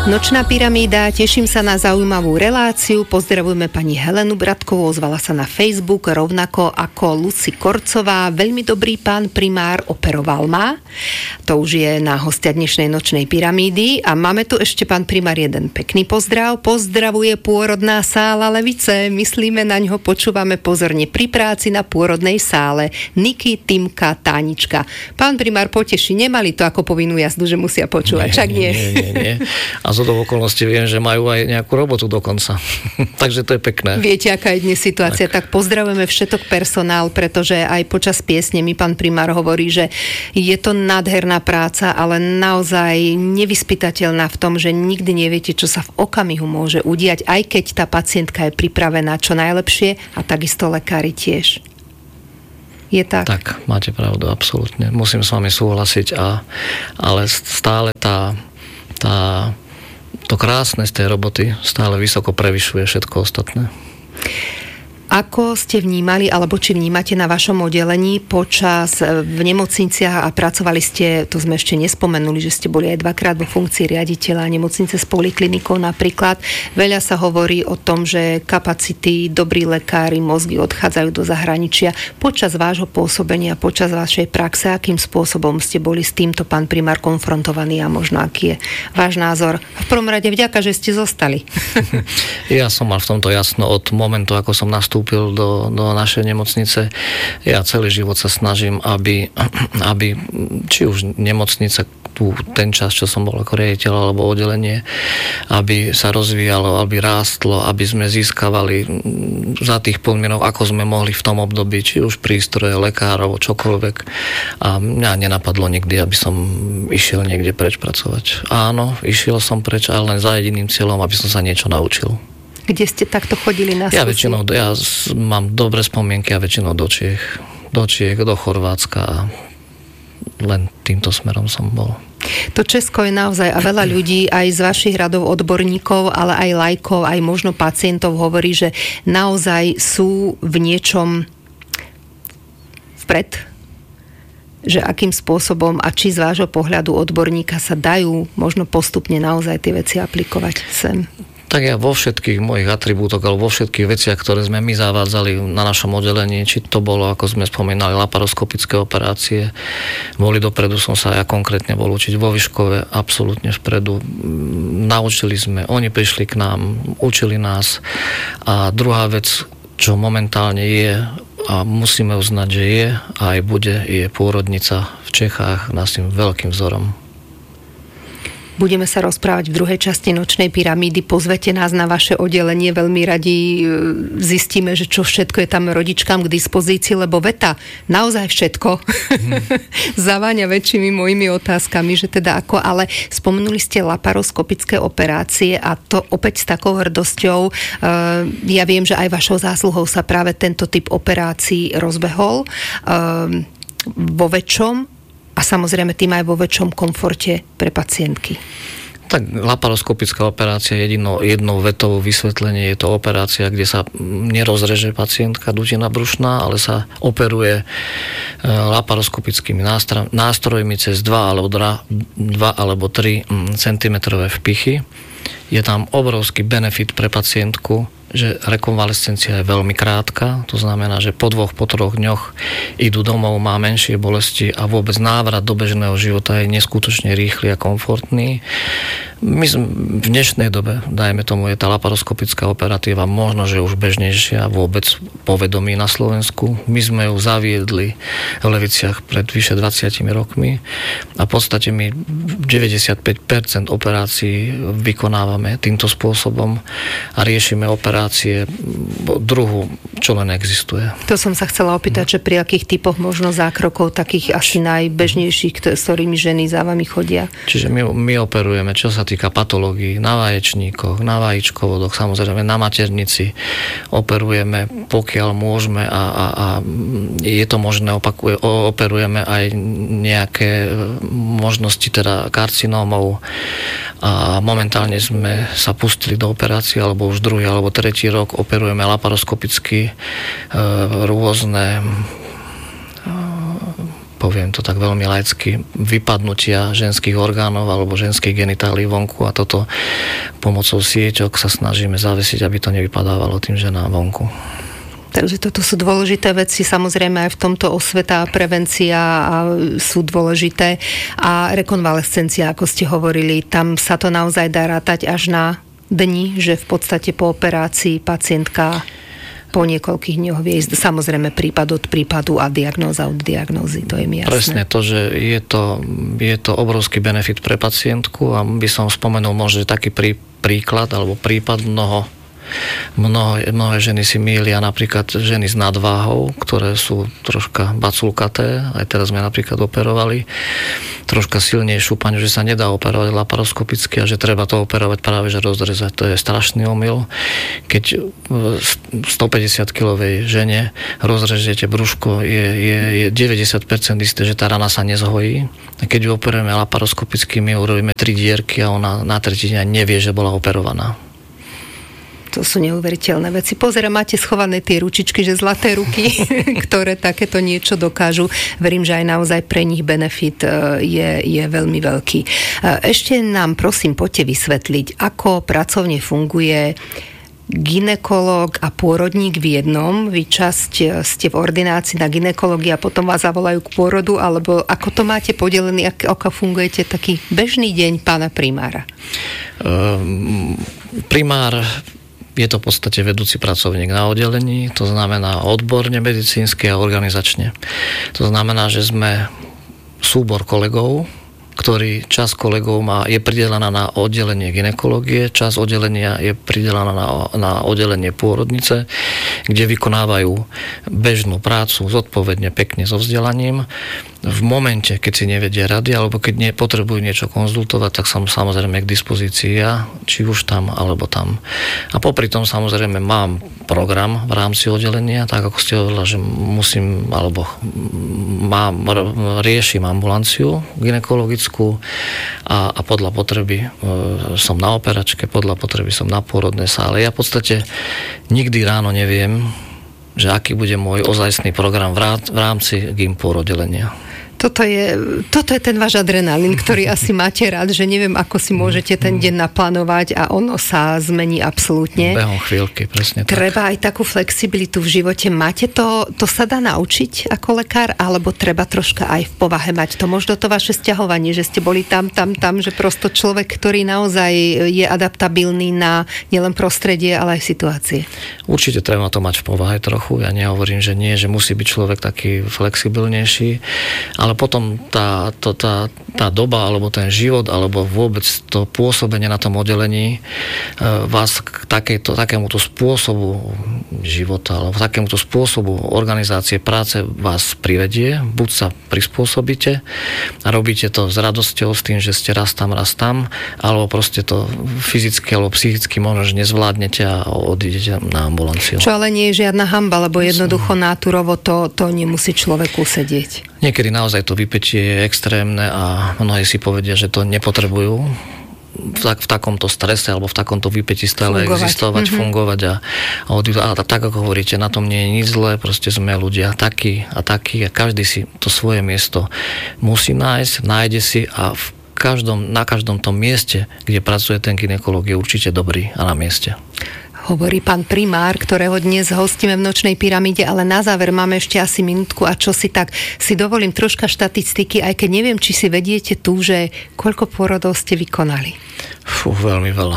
Nočná pyramída, teším sa na zaujímavú reláciu. Pozdravujeme pani Helenu Bratkovú, ozvala sa na Facebook, rovnako ako Luci Korcová. Veľmi dobrý pán primár, operoval ma. To už je na hostia dnešnej Nočnej pyramídy. A máme tu ešte, pán primár, jeden pekný pozdrav. Pozdravuje pôrodná sála Levice. Myslíme na ňo, počúvame pozorne pri práci na pôrodnej sále. Niky, Timka, Tánička. Pán primár poteší, nemali to ako povinnú jazdu, že musia počúvať. Však nie. Nie. A zo do okolností viem, že majú aj nejakú robotu dokonca. Takže to je pekné. Viete, aká je dnes situácia, tak pozdravujeme všetok personál, pretože aj počas piesne mi pán primár hovorí, že je to nádherná práca, ale naozaj nevyspytateľná v tom, že nikdy neviete, čo sa v okamihu môže udiať, aj keď tá pacientka je pripravená čo najlepšie a takisto lekári tiež. Je tak? Tak, máte pravdu, absolútne. Musím s vami súhlasiť, ale stále to krásne z tej roboty stále vysoko prevyšuje všetko ostatné. Ako ste vnímali, alebo či vnímate na vašom oddelení v nemocniciach a pracovali ste, to sme ešte nespomenuli, že ste boli aj dvakrát vo funkcii riaditeľa nemocnice s poliklinikou napríklad. Veľa sa hovorí o tom, že kapacity, dobrí lekári, mozgy odchádzajú do zahraničia. Počas vášho pôsobenia, počas vašej praxe, akým spôsobom ste boli s týmto, pán primár, konfrontovaní a možno aký je váš názor? V prvom rade vďaka, že ste zostali. Ja som mal v tomto jasno od momentu, ako som nastúpil do našej nemocnice. Ja celý život sa snažím, aby či už nemocnica, ten čas, čo som bol ako riaditeľ alebo oddelenie, aby sa rozvíjalo, aby rástlo, aby sme získavali za tých podmienok, ako sme mohli v tom období, či už prístroje, lekárov, čokoľvek. A mňa nenapadlo nikdy, aby som išiel niekde preč pracovať. Áno, išiel som preč, ale len za jediným cieľom, aby som sa niečo naučil. Kde ste takto chodili na skúsi? Ja mám dobré spomienky a väčšinou do Čiech, do Chorvátska a len týmto smerom som bol. To Česko je naozaj, a veľa ľudí aj z vašich radov odborníkov, ale aj laikov, aj možno pacientov hovorí, že naozaj sú v niečom vpred, že akým spôsobom a či z vášho pohľadu odborníka sa dajú možno postupne naozaj tie veci aplikovať sem. Tak ja vo všetkých mojich atribútoch alebo vo všetkých veciach, ktoré sme my zavádzali na našom oddelení, či to bolo, ako sme spomínali, laparoskopické operácie, boli dopredu, som sa ja konkrétne bol učiť vo Vyškove, absolútne vpredu. Naučili sme, oni prišli k nám, učili nás. A druhá vec, čo momentálne je a musíme uznať, že je a aj bude, je pôrodnica v Čechách našim veľkým vzorom. Budeme sa rozprávať v druhej časti Nočnej pyramídy. Pozvete nás na vaše oddelenie. Veľmi radi zistíme, že čo všetko je tam rodičkám k dispozícii, lebo veta, naozaj všetko zaváňa väčšími mojimi otázkami, že teda ako, ale spomenuli ste laparoskopické operácie a to opäť s takou hrdosťou. Ja viem, že aj vašou zásluhou sa práve tento typ operácií rozbehol vo väčšom a samozrejme tým aj vo väčšom komforte pre pacientky. Tak laparoskopická operácia, jednou vetou vysvetlenie, je to operácia, kde sa nerozreže pacientka dutina brušná, ale sa operuje laparoskopickými nástrojmi cez 2 alebo 3 cm vpichy. Je tam obrovský benefit pre pacientku, že rekonvalescencia je veľmi krátka, to znamená, že po 2-3 dňoch idú domov, má menšie bolesti a vôbec návrat do bežného života je neskutočne rýchly a komfortný. My v dnešnej dobe, dajme tomu, je tá laparoskopická operatíva možno, že už bežnejšia vôbec povedomí na Slovensku. My sme ju zaviedli v Leviciach pred vyše 20 rokmi a v podstate my 95% operácií vykonávame týmto spôsobom a riešime operácie druhu, čo len existuje. To som sa chcela opýtať, že pri akých typoch možno zákrokov, takých asi najbežnejších, s ktorými ženy za vami chodia? Čiže my operujeme, čo sa týka patológií, na vaječníkoch, na vajíčkovodoch, samozrejme na maternici operujeme, pokiaľ môžeme a je to možné, operujeme aj nejaké možnosti teda karcinómov a momentálne sme sa pustili do operácie, alebo už druhý alebo tretí rok operujeme laparoskopicky rôzne poviem to tak veľmi laicky, vypadnutia ženských orgánov alebo ženských genitálií vonku a toto pomocou sieťok sa snažíme zavesiť, aby to nevypadávalo tým ženám vonku. Takže toto sú dôležité veci, samozrejme aj v tomto osveta a prevencia sú dôležité. A rekonvalescencia, ako ste hovorili, tam sa to naozaj dá rátať až na dni, že v podstate po operácii pacientka po niekoľkých dňoch vie ísť samozrejme prípad od prípadu a diagnóza od diagnózy, to je mi jasné. Presne to, že je to obrovský benefit pre pacientku a by som spomenul možno taký príklad alebo prípad Mnohé ženy si mýlia napríklad ženy s nadváhou, ktoré sú troška baculkaté, aj teraz sme napríklad operovali, troška silnejšiu paňu, že sa nedá operovať laparoskopicky a že treba to operovať práve, že rozrezať. To je strašný omyl. Keď 150-kilovej žene rozrežete brúško, je 90% isté, že tá rana sa nezhojí. A keď ju operujeme laparoskopicky, my urobíme 3 dierky a ona na tretine nevie, že bola operovaná. To sú neuveriteľné veci. Pozerám, máte schované tie ručičky, že zlaté ruky, ktoré takéto niečo dokážu. Verím, že aj naozaj pre nich benefit je veľmi veľký. Ešte nám prosím poďte vysvetliť, ako pracovne funguje gynekológ a pôrodník v jednom. Vy časť ste v ordinácii na gynekológii a potom vás zavolajú k pôrodu, alebo ako to máte podelený, ako fungujete taký bežný deň pána primára? Primár je to v podstate vedúci pracovník na oddelení, to znamená odborne medicínsky a organizačne. To znamená, že sme súbor kolegov, ktorý časť kolegov je pridelená na oddelenie gynekológie, časť oddelenia je pridelená na oddelenie pôrodnice, kde vykonávajú bežnú prácu zodpovedne, pekne, so vzdelaním. V momente, keď si nevedia rady, alebo keď potrebujú niečo konzultovať, tak som samozrejme k dispozícii ja, či už tam, alebo tam. A popri tom samozrejme mám program v rámci oddelenia, tak ako ste hovorili, že musím, alebo riešim ambulanciu gynekologickú a podľa potreby som na operačke, podľa potreby som na pôrodnej sále. Ja v podstate nikdy ráno neviem, že aký bude môj ozajstný program v rámci gympor oddelenia. Toto je ten váš adrenalín, ktorý asi máte rád, že neviem, ako si môžete ten deň naplánovať a ono sa zmení absolútne. Behom chvíľky, presne tak. Treba aj takú flexibilitu v živote. Máte to sa dá naučiť ako lekár, alebo treba troška aj v povahe mať to? Možno to vaše sťahovanie, že ste boli tam, že prosto človek, ktorý naozaj je adaptabilný na nielen prostredie, ale aj situácie. Určite treba to mať v povahe trochu. Ja nehovorím, že nie, že musí byť človek taký flexibilnejší, ale potom tá doba, alebo ten život, alebo vôbec to pôsobenie na tom oddelení vás k takémuto spôsobu života, alebo takémuto spôsobu organizácie práce vás privedie. Buď sa prispôsobíte a robíte to s radosťou, s tým, že ste raz tam, alebo proste to fyzicky alebo psychicky možno, že nezvládnete a odídete na ambulanciu. Čo ale nie je žiadna hanba, lebo jednoducho náturovo to nemusí človeku sedieť. Niekedy naozaj to vypätie je extrémne a mnohí si povedia, že to nepotrebujú v takomto strese alebo v takomto vypätí stále existovať, fungovať a tak ako hovoríte, na tom nie je nič zlé, proste sme ľudia takí a každý si to svoje miesto musí nájsť, nájde si a na každom tom mieste, kde pracuje ten gynekológ, je určite dobrý a na mieste. Hovorí pán primár, ktorého dnes hostíme v Nočnej pyramíde, ale na záver máme ešte asi minútku a čo si tak si dovolím troška štatistiky, aj keď neviem, či si vediete tu, že koľko pôrodov ste vykonali. Veľmi veľa.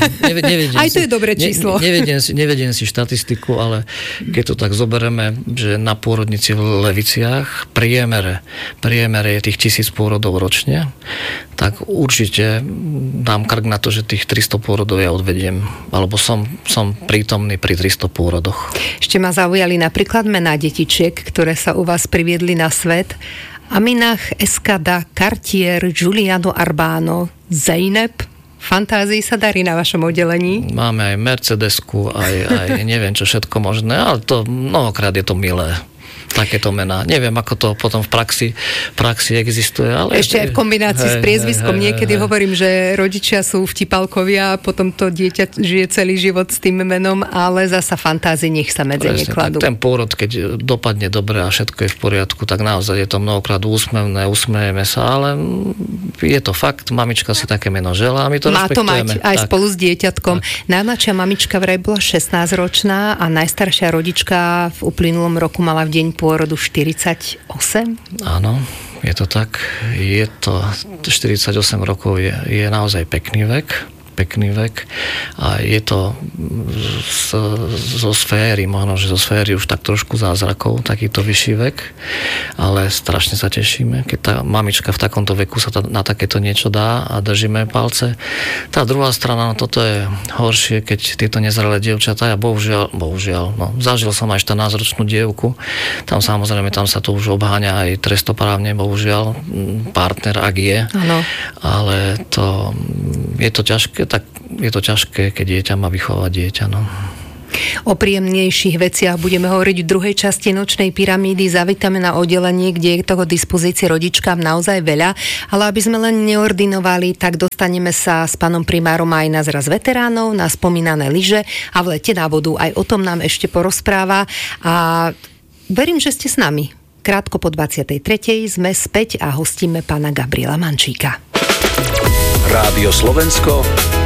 Aj to je dobré číslo. Nevediem si štatistiku, ale keď to tak zoberieme, že na pôrodnici v Leviciach priemere je tých 1000 pôrodov ročne, tak určite dám krk na to, že tých 300 pôrodov ja odvediem, alebo som prítomný pri 300 pôrodoch. Ešte ma zaujali napríklad mená detičiek, ktoré sa u vás priviedli na svet. Aminach, Eskada, Cartier, Giuliano Arbano, Zeynep. Fantázii sa darí na vašom oddelení? Máme aj Mercedesku, aj neviem čo všetko možné, ale to mnohokrát je to milé. takéto mená. Neviem, ako to potom v praxi existuje. Ale ešte aj v kombinácii s priezviskom. Niekedy hovorím, že rodičia sú vtipálkovia a potom to dieťa žije celý život s tým menom, ale zasa fantázie nech sa medzi nekladú. Ten pôrod, keď dopadne dobre a všetko je v poriadku, tak naozaj je to mnohokrát úsmevné, usmejeme sa, ale je to fakt, mamička si také meno želá a my to rešpektujeme. Má to mať aj spolu s dieťatkom. Najmladšia mamička vraj bola 16-ročná a najstaršia rodička v uplynulom roku mala v deň pôrodu 48? Áno, je to tak. 48 rokov je naozaj pekný vek a je to zo sféry, možno, že zo sféry už tak trošku zázrakov, takýto vyšší vek, ale strašne sa tešíme, keď tá mamička v takomto veku sa na takéto niečo dá a držíme palce. Tá druhá strana, no toto je horšie, keď tieto nezrelé dievčatá, ja bohužiaľ, zažil som aj 14-ročnú dievku, tam samozrejme, tam sa to už obháňa aj trestoprávne, bohužiaľ, partner, ak je, ano. Ale je to ťažké, keď dieťa má vychovať dieťa, no. O príjemnejších veciach budeme hovoriť v druhej časti Nočnej pyramídy. Zavítame na oddelenie, kde je toho dispozícii rodičkám naozaj veľa, ale aby sme len neordinovali, tak dostaneme sa s pánom primárom aj na zraz veteránov, na spomínané lyže a v lete na vodu. Aj o tom nám ešte porozpráva a verím, že ste s nami. Krátko po 23. sme späť a hostíme pána Gabriela Mančíka. Rádio Slovensko,